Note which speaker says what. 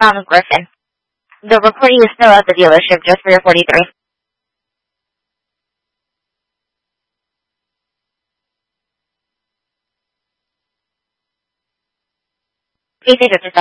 Speaker 1: Griffin. The recording is still at the dealership just for your 43. Please take your